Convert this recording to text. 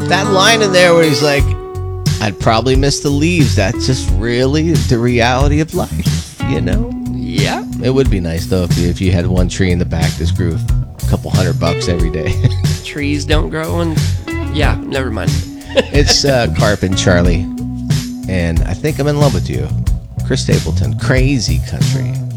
That line in there where he's like, I'd probably miss the leaves. That's just really the reality of life, you know? Yeah. It would be nice, though, if you had one tree in the back that grew a couple $100 every day. Trees don't grow and... Yeah, never mind. It's Carp and Charlie, and I think I'm in love with you. Chris Stapleton, Crazy Country.